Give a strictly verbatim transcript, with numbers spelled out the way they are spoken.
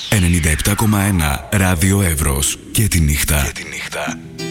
ενενήντα επτά κόμμα ένα Ράδιο Εύρος. Και τη νύχτα. Και τη νύχτα.